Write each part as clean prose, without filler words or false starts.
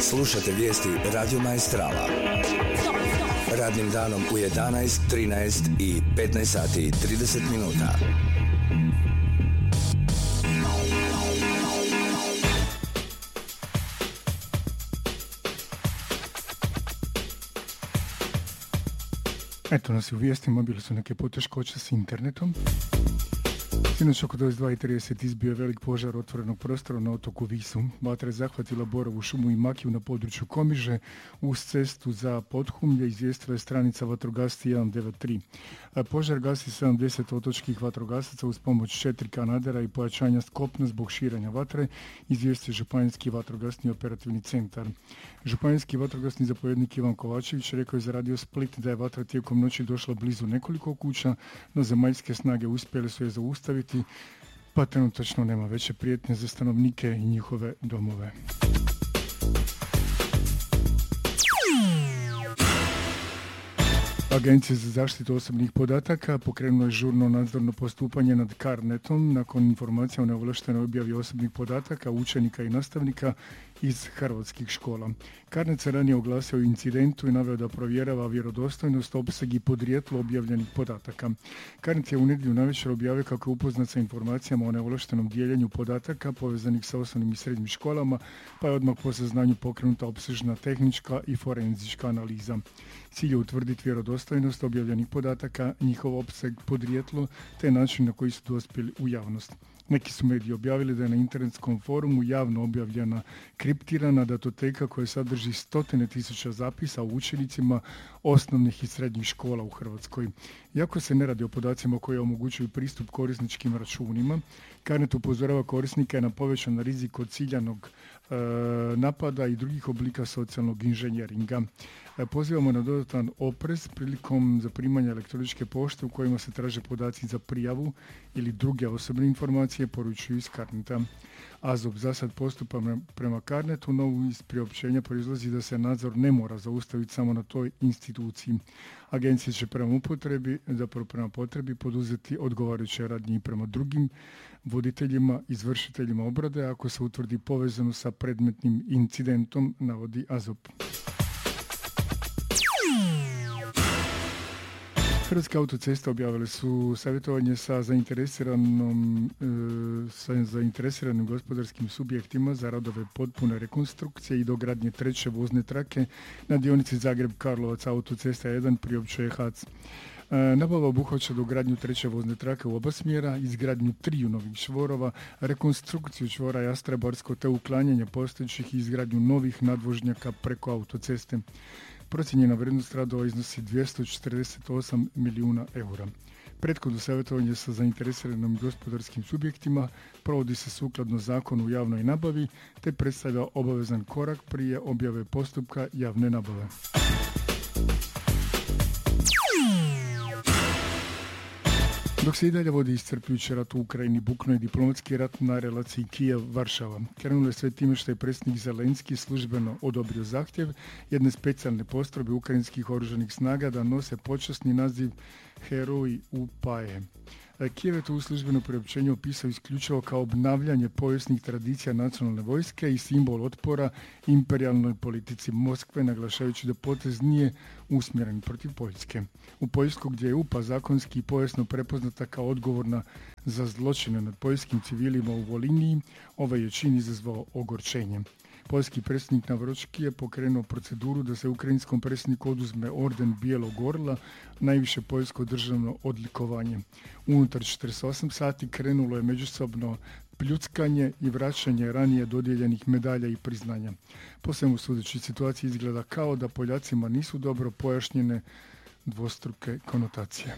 Slušate vijesti Radio Maestrala. Radnim danom u 11, 13 i 15 sati i 30 minuta. Eto nas i u vijestima, bili su neke poteškoće s internetom. Sinoć oko 22:30 izbio je velik požar otvorenog prostora na otoku Visu. Vatra je zahvatila borovu šumu i makiju na području Komiže uz cestu za Podhumlje, izvijestila je stranica vatrogasci 193. Požar gasi 70 otočkih vatrogasaca uz pomoć 4 kanadera i pojačanja s kopna zbog širenja vatre, izvijestio Županijski vatrogasni operativni centar. Županijski vatrogasni zapovjednik Ivan Kovačević rekao je za Radio Split da je vatra tijekom noći došla blizu nekoliko kuća, no zemaljske snage uspjele su je zaustaviti, pa trenutačno nema veće prijetnje za stanovnike i njihove domove. Agencija za zaštitu osobnih podataka pokrenula je žurno nadzorno postupanje nad CARNetom nakon informacija o neovlaštenoj objavi osobnih podataka učenika i nastavnika iz hrvatskih škola. CARNet se ranije oglasio o incidentu i naveo da provjerava vjerodostojnost, opseg i podrijetlo objavljenih podataka. CARNet je u nedjelju navečer objavio kako je upoznat sa informacijama o neovlaštenom dijeljenju podataka povezanih sa osnovnim i srednjim školama, pa je odmah po saznanju pokrenuta opsežna tehnička i forenzička analiza. Cilj je utvrditi vjerodostojnost objavljenih podataka, njihov opseg, podrijetlo te način na koji su dospjeli u javnost. Neki su mediji objavili da je na internetskom forumu javno objavljena kriptirana datoteka koja sadrži 100.000 zapisa o učenicima osnovnih i srednjih škola u Hrvatskoj. Iako se ne radi o podacima koji omogućuju pristup korisničkim računima, CARNet upozorava korisnike na povećan rizik od ciljanog napada i drugih oblika socijalnog inženjeringa. Pozivamo na dodatan oprez prilikom zaprimanja elektroničke pošte u kojima se traže podaci za prijavu ili druge osobne informacije, poručuju iz CARNeta. AZOP za sad postupa prema CARNetu, no iz priopćenja proizlazi da se nadzor ne mora zaustaviti samo na toj instituciji. Agencija će prema potrebi poduzeti odgovarajuće radnje i prema drugim voditeljima, izvršiteljima obrade ako se utvrdi povezano sa predmetnim incidentom, navodi AZOP. Hrvatske autoceste objavile su savjetovanje sa zainteresiranim gospodarskim subjektima za radove potpune rekonstrukcije i dogradnje treće vozne trake na dionici Zagreb-Karlovac autocesta 1, priopćuje HAC. Nabava obuhvaća dogradnju treće vozne trake u oba smjera, izgradnju 3 novih čvorova, rekonstrukciju čvora Jastrebarsko te uklanjanje postojećih i izgradnju novih nadvožnjaka preko autoceste. Procijenjena vrijednost radova iznosi 248 milijuna eura. Prethodno savjetovanje sa zainteresiranim gospodarskim subjektima provodi se sukladno zakonu o javnoj nabavi te predstavlja obavezan korak prije objave postupka javne nabave. Dok se i dalje vodi iscrpljujući rat u Ukrajini, buknuo je diplomatski rat na relaciji Kijev-Varšava. Krenulo je sve time što je predsjednik Zelenski službeno odobrio zahtjev jedne specijalne postrojbe ukrajinskih oružanih snaga da nose počasni naziv Heroji Upaje. Kijev je to u službenom priopćenju opisao isključivo kao obnavljanje povijesnih tradicija nacionalne vojske i simbol otpora imperijalnoj politici Moskve, naglašavajući da potez nije usmjeren protiv Poljske. U Poljsku, gdje je UPA zakonski i povijesno prepoznata kao odgovorna za zločine nad poljskim civilima u Voliniji, ovaj je čin izazvao ogorčenje. Poljski predsjednik Navročki je pokrenuo proceduru da se ukrajinskom predsjedniku oduzme orden Bijelog orla, najviše poljsko državno odlikovanje. Unutar 48 sati krenulo je međusobno pljuckanje i vraćanje ranije dodijeljenih medalja i priznanja. Po svemu sudeći, situacija izgleda kao da Poljacima nisu dobro pojašnjene dvostruke konotacije.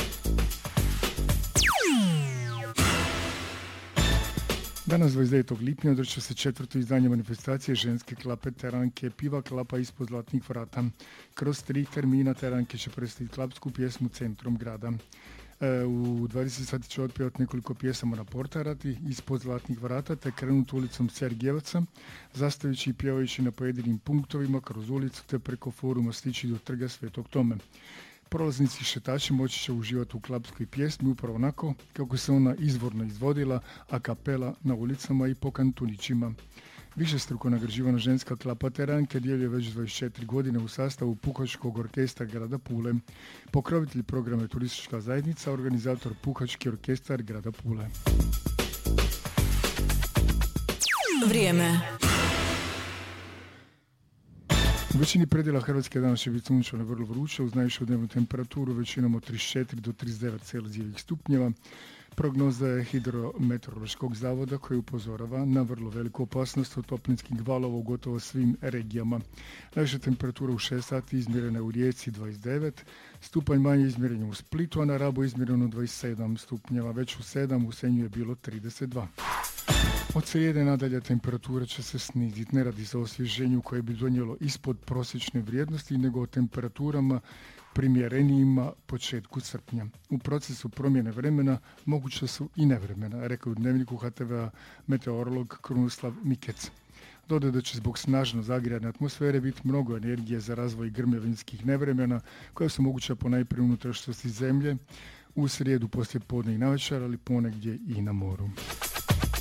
Danas 29. lipnja održat će se 4. izdanje manifestacije ženske klape Teranke Piva klapa ispod zlatnih vrata. Kroz 3 termina Teranke će predstaviti klapsku pjesmu centrom grada. U 20 sati će otpjevati nekoliko pjesama na Portarati ispod zlatnih vrata te krenuti ulicom Sergijevca, zastavići i pjevajući na pojedinim punktovima kroz ulicu te preko foruma stići do trga Svetog Tome. Prolaznici i šetači moći će uživati u klapskoj pjesmi upravo onako kako se ona izvorno izvodila a kapela na ulicama i po kantunićima. Višestruko nagrađivana ženska klapateranka djeluje već 24 godine u sastavu Puhačkog orkestra grada Pule. Pokrovitelj programa je turistička zajednica, organizator Puhački orkestar grada Pule. Vrijeme. U većini predjela Hrvatske danas će biti sunčano vrlo vruće, uz najvišu dnevnu temperaturu većinom od 34 do 39 celzijevih stupnjeva. Prognoza je Hidrometeorološkog zavoda koji upozorava na vrlo veliku opasnost od toplinskih valova u gotovo svim regijama. Najviša temperatura u 6 sati izmjerena je u Rijeci 29, stupanj manje izmjeren u Splitu, a na Rabu izmjereno 27 stupnjeva, već u 7 u Senju je bilo 32. Od srijede nadalje temperatura će se sniziti. Ne radi se o osvježenju koje bi donijelo ispod prosječne vrijednosti, nego o temperaturama primjerenijima početku srpnja. U procesu promjene vremena moguće su i nevremena, rekao u dnevniku HTV-a meteorolog Krunoslav Mikec. Dodaje da će zbog snažno zagrijane atmosfere biti mnogo energije za razvoj grmljavinskih nevremena koja su moguća ponajprije unutrašnjosti zemlje u srijedu poslije podne i navečer, ali ponegdje i na moru.